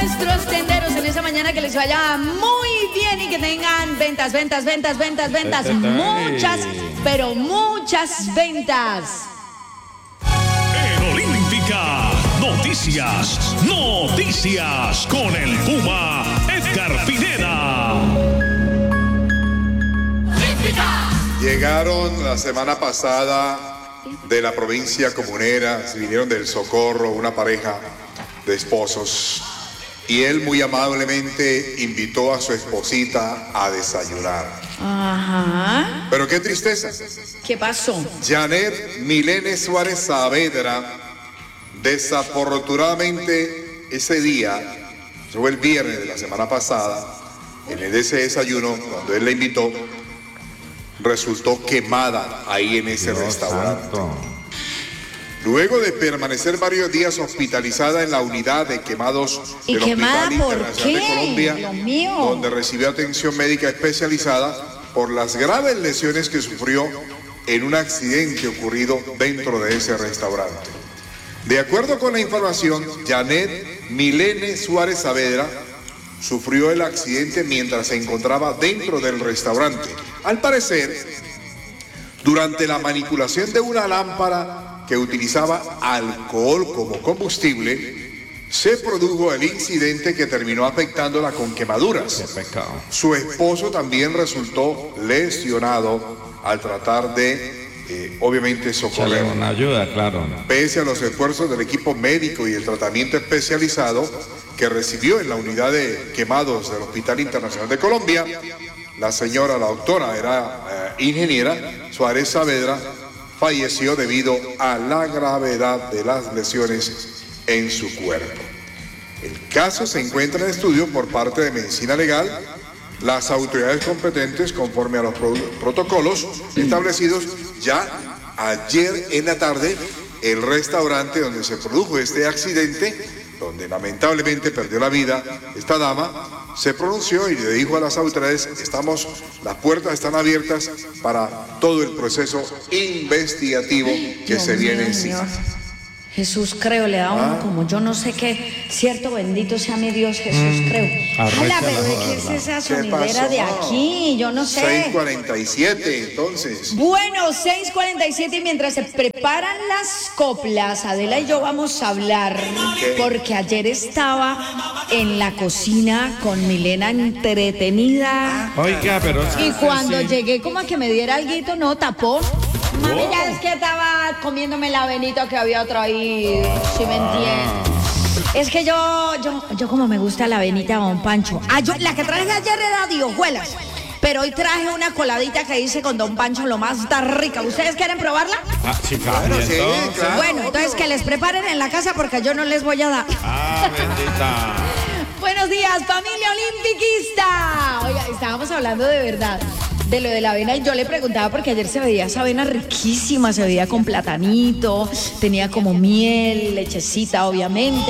nuestros tenderos en esa mañana, que les vaya muy bien y que tengan ventas. Muchas, pero muchas ventas. En Olímpica, noticias con el Puma Edgar Pineda. Llegaron la semana pasada de la provincia comunera, vinieron del Socorro, una pareja de esposos, y él muy amablemente invitó a su esposita a desayunar. Ajá. Pero qué tristeza. ¿Qué pasó? Janet Milene Suárez Saavedra, desafortunadamente ese día, fue el viernes de la semana pasada, en ese desayuno, cuando él la invitó, resultó quemada ahí en ese restaurante. Santo. Luego de permanecer varios días hospitalizada en la unidad de quemados del quemada Hospital por Internacional de qué? Colombia, Dios mío. donde recibió atención médica especializada por las graves lesiones que sufrió en un accidente ocurrido dentro de ese restaurante. De acuerdo con la información, Janet Milene Suárez Saavedra sufrió el accidente mientras se encontraba dentro del restaurante. Al parecer, durante la manipulación de una lámpara que utilizaba alcohol como combustible, se produjo el incidente que terminó afectándola con quemaduras. Qué pecado. Su esposo también resultó lesionado al tratar de, obviamente, Échale socorrerlo. una ayuda, claro. Pese a los esfuerzos del equipo médico y el tratamiento especializado que recibió en la unidad de quemados del Hospital Internacional de Colombia, la doctora era ingeniera Suárez Saavedra, falleció debido a la gravedad de las lesiones en su cuerpo. El caso se encuentra en estudio por parte de Medicina Legal. Las autoridades competentes, conforme a los protocolos establecidos, ya ayer en la tarde, el restaurante donde se produjo este accidente, donde lamentablemente perdió la vida esta dama, se pronunció y le dijo a las autoridades: las puertas están abiertas para todo el proceso investigativo que Dios se viene mío, encima. Señor. Jesús, creo, le da uno como yo no sé qué, cierto, bendito sea mi Dios, Jesús, creo. arrecha Ala, la pero ¿de joda, qué es ¿verdad? esa ¿Qué sonidera pasó? de aquí? Yo no sé. 6:47, entonces. Bueno, 6:47, y mientras se preparan las coplas, Adela y yo vamos a hablar, porque ayer estaba en la cocina con Milena entretenida, Oiga, pero es que y cuando sí. llegué como a que me diera alguito, no, tapó. Mami, ya es que estaba comiéndome el avenito que había traído, si me entiendes. Es que yo como me gusta la avenita, don Pancho. La que traje ayer era de hojuelas, pero hoy traje una coladita que hice con don Pancho, lo más está rica. ¿Ustedes quieren probarla? Ah, sí, claro, Bueno, sí, entonces. claro. Bueno, entonces que les preparen en la casa porque yo no les voy a dar. Ah, bendita. Buenos días, familia olimpiquista. Oiga, estábamos hablando de verdad de lo de la avena, y yo le preguntaba porque ayer se veía esa avena riquísima, se veía con platanito, tenía como miel, lechecita, obviamente.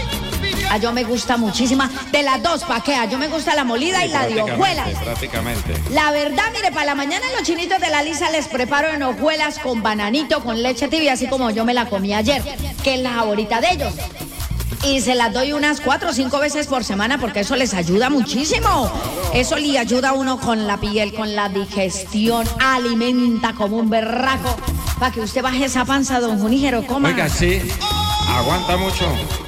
A yo me gusta muchísima, de las dos, ¿pa' qué? A yo me gusta la molida y la de hojuelas. Prácticamente. La verdad, mire, para la mañana los chinitos de la Lisa les preparo en hojuelas con bananito, con leche tibia, así como yo me la comí ayer, que es la favorita de ellos. Y se las doy unas 4 o 5 veces por semana porque eso les ayuda muchísimo. Eso le ayuda a uno con la piel, con la digestión, alimenta como un berraco. Para que usted baje esa panza, don Junígero, coma. Oiga, sí, aguanta mucho.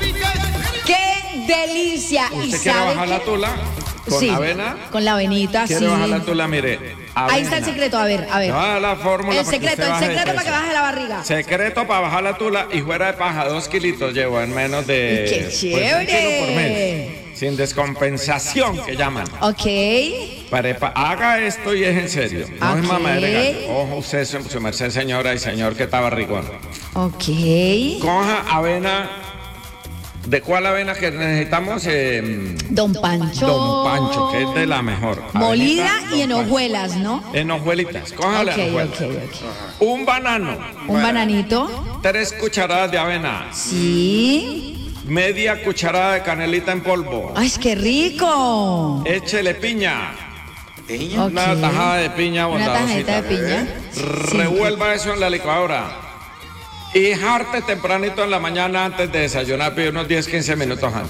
¡Qué delicia! ¿Y ¿Usted quiere sabe bajar la qué? tula con Sí, avena? con la avenita, ¿Quiere sí. bajar la tula? Mire, Ahí está el avena. secreto, a ver. Le voy a dar la fórmula El para que secreto, usted baje de para que peso. baje la barriga. Secreto para bajar la tula y fuera de paja, 2 kilitos llevo en menos de... ¡Qué pues, chévere! 1 kilo por mes. Sin descompensación, que llaman. Ok. Haga esto y es en serio. No Ok. es mamadera de gallo. Ojo, usted, su merced, señora y señor que está barrigón. Ok. Coja avena. ¿De cuál avena que necesitamos? Don Pancho. Don Pancho, que es de la mejor. Molida Avenita y en Don Pancho. hojuelas, ¿no? En hojuelitas. Cójala Ok, en hojuelas. ok. Un banano. Un bananito. 3 cucharadas de avena. Sí. Media cucharada de canelita en polvo. ¡Ay, qué rico! Échele piña. Ok. Una tajada de piña Una tajadita bondadosita. de piña. Sí. Revuelva eso en la licuadora. Y jarte tempranito en la mañana antes de desayunar, pide unos 10-15 minutos antes.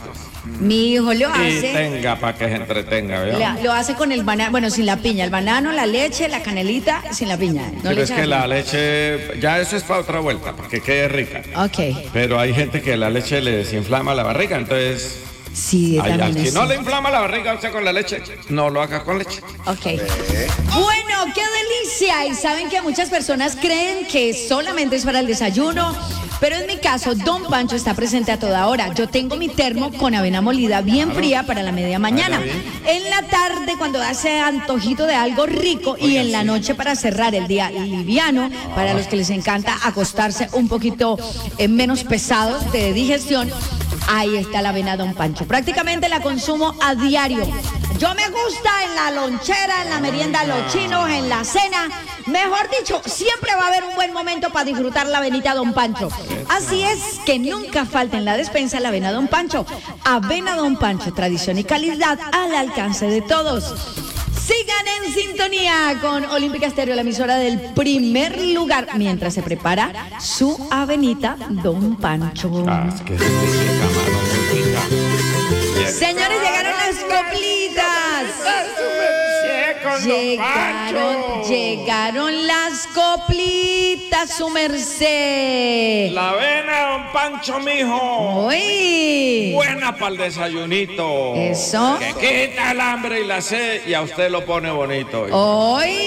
Mi hijo lo Y hace. tenga para que se entretenga, ¿vio? Lo hace con el banano, bueno, sin la piña, el banano, la leche, la canelita, sin la piña. No Pero le es echa que la piña. leche, ya eso es para otra vuelta, para que quede rica. Ok. Pero hay gente que la leche le desinflama la barriga, entonces Sí, al también que es. no le inflama la barriga usted con la leche, no lo haga con leche. Ok. Bueno, qué delicia. Y saben que muchas personas creen que solamente es para el desayuno. Pero en mi caso, Don Pancho está presente a toda hora. Yo tengo mi termo con avena molida bien fría para la media mañana. En la tarde, cuando hace antojito de algo rico. Y en la noche para cerrar el día liviano, para los que les encanta acostarse un poquito menos pesados de digestión. Ahí está la avena Don Pancho. Prácticamente la consumo a diario. Yo me gusta en la lonchera, en la merienda de los chinos, en la cena. Mejor dicho, siempre va a haber un buen momento para disfrutar la avenita Don Pancho. Así es que nunca falta en la despensa la avena Don Pancho. Avena Don Pancho, tradición y calidad al alcance de todos. Sigan en sintonía con Olímpica Estéreo, la emisora del primer lugar, mientras se prepara su avenita Don Pancho. Ah, es que es rica, mano, muy rica. Señores, llegaron las coplitas. Llegaron las coplitas, su merced. La avena, Don Pancho, mijo. Uy. Buena para el desayunito. Eso. Que quita el hambre y la sed y a usted lo pone bonito. hijo. Uy.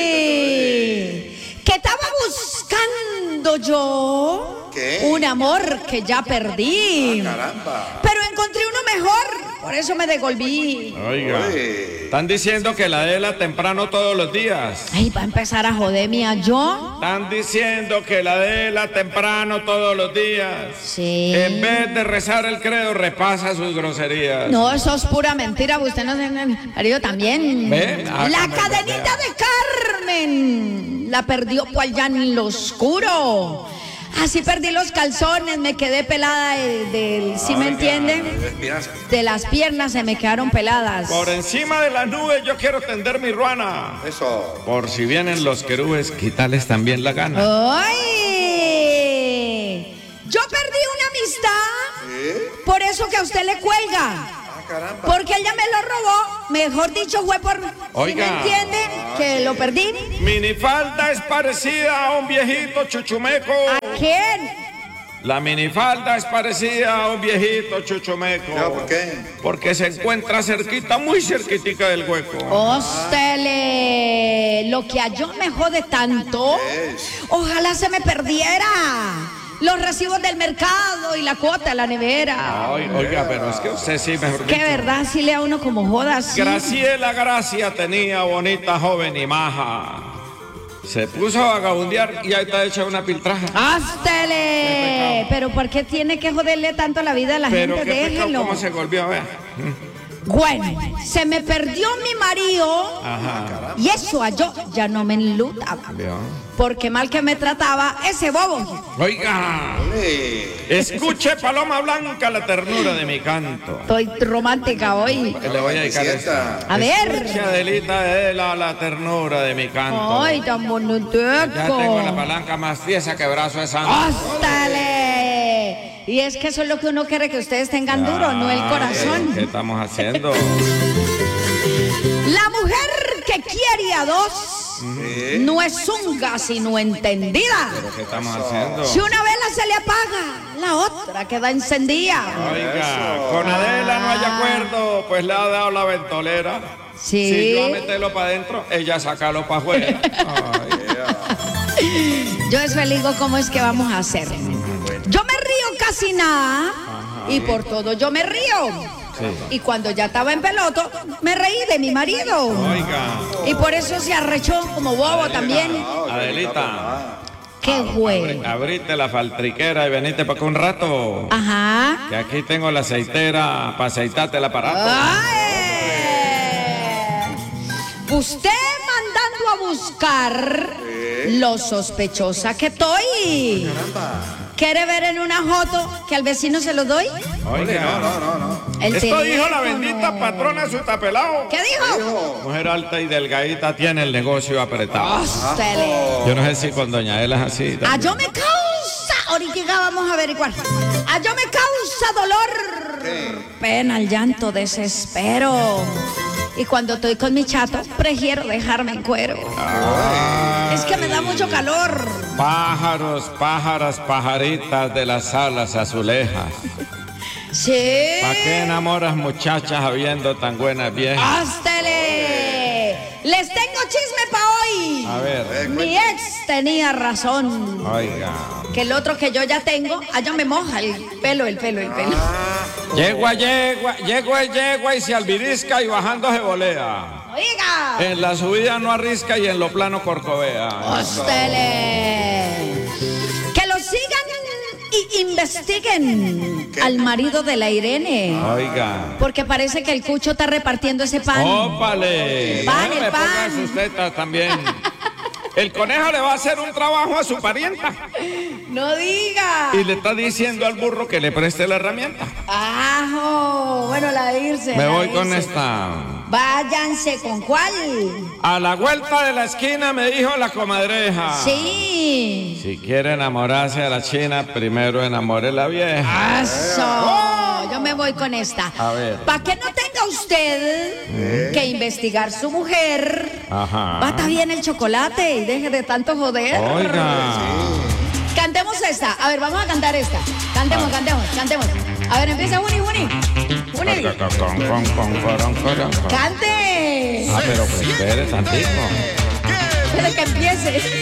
¿Qué estaba buscando yo? ¿Qué? Un amor que ya perdí. Caramba. Pero encontré uno mejor. Por eso me devolví. Oiga, Oye. están diciendo que la Adela temprano todos los días. Ay, va a empezar a joderme a yo. Están diciendo que la Adela temprano todos los días. Sí. En vez de rezar el credo, repasa sus groserías. No, eso es pura mentira. Usted no se... Marido también. ¿Ve? Ah, La Carmen, cadenita vea. de Carmen. La perdió por allá en lo oscuro. Así perdí los calzones, me quedé pelada ¿sí me entiende? De las piernas se me quedaron peladas. Por encima de las nubes yo quiero tender mi ruana. Eso. Por si vienen los querubes, quítales también la gana. ¡Ay! Yo perdí una amistad. Por eso que a usted le cuelga. Caramba. Porque ella me lo robó. Mejor dicho, fue por... ¿sí Oiga. me entiende? Que lo perdí. Minifalda es parecida a un viejito chuchumeco. ¿A quién? La minifalda es parecida a un viejito chuchumeco. ¿Ya por qué? Porque se encuentra cerquita, muy cerquitica del hueco. Hóstele, lo que a yo me jode tanto, ojalá se me perdiera los recibos del mercado y la cuota de la nevera. Ay, oiga, pero es que usted sí, mejor Que dicho. verdad, si le a uno como joda así. Graciela Gracia tenía bonita, joven y maja. Se puso a vagabundear y ahí está hecha una piltraja. ¡Hóstele! Pero ¿por qué tiene que joderle tanto la vida a la Pero gente? qué pecado, Déjelo. cómo se golpeó, vea. Bueno, se me perdió mi marido Ajá. y eso a yo ya no me enlutaba. ¿Vio? Porque mal que me trataba ese bobo. Oiga, escuche, paloma blanca, la ternura de mi canto. Estoy romántica hoy. Que le voy a dedicar esta. A ver. Escuche, Adelita, de la ternura de mi canto. Ay, tan bonito. Ya tengo la palanca más tiesa que brazo de santo. ¡Hóstale! Y es que eso es lo que uno quiere, que ustedes tengan duro, no el ¿Qué corazón. estamos haciendo? La mujer que quiere a dos no es unga, sino entendida. ¿Qué estamos haciendo? Si una vela se le apaga, la otra queda encendida. Oiga, con Adela no hay acuerdo, pues le ha dado la ventolera. Sí. Si yo a meterlo para adentro, ella sacarlo para afuera. Ay, Yo después le digo cómo es que vamos a hacer. Yo me río casi nada y por todo yo me río. sí. Y cuando ya estaba en peloto, me reí de mi marido. Oiga, Y por eso se arrechó como bobo también. Adelita, ¡Qué güey! abrite la faltriquera y venite para acá un rato. Ajá. Que aquí tengo la aceitera para aceitarte el aparato. ¡Ay! Usted mandando a buscar lo sospechosa que estoy. ¿Quiere ver en una foto que al vecino se lo doy? Oiga, No. El esto dijo la teléfono. bendita patrona su tapelao. ¿Qué dijo? Mujer alta y delgadita tiene el negocio apretado. Hóstele. Yo no sé si con doña Ela es así. Ah, yo me causa. Ahorita vamos a averiguar. yo me causa dolor, pena, el llanto, desespero. Y cuando estoy con mi chato, prefiero dejarme en cuero. Es que me da mucho calor. Pájaros, pájaras, pajaritas de las alas azulejas. Sí. ¿Para qué enamoras muchachas habiendo tan buenas viejas? ¡Hástele! Les tengo chisme para hoy. A ver. Mi ex tenía razón. Oiga. Que el otro que yo ya tengo, allá me moja el pelo. Yegua y se albirisca y bajando se volea. Oiga. En la subida no arrisca y en lo plano corcovea. ¡Hástele! Que lo sigan y investiguen al marido de la Irene. Oiga. Porque parece que el Cucho está repartiendo ese pan. ¡Ópale! Pan, No el me pan. ponga sus tetas también. El conejo le va a hacer un trabajo a su parienta ¡No diga! y le está diciendo al burro que le preste la herramienta. ¡Ajo! Bueno, la de irse. Me la voy de con irse. esta. Váyanse, ¿con cuál? A la vuelta de la esquina me dijo la comadreja. Sí. Si quiere enamorarse de la china, primero enamore la vieja. ¡Eso! Yo me voy con esta. A ver. Para que no tenga usted que investigar su mujer, Ajá. bata bien el chocolate y deje de tanto joder. Oiga. Cantemos esta. A ver, vamos a cantar esta. Cantemos. A ver, empieza Juni. Cante. Ah, pero pues espere tantito. Desde que empiece.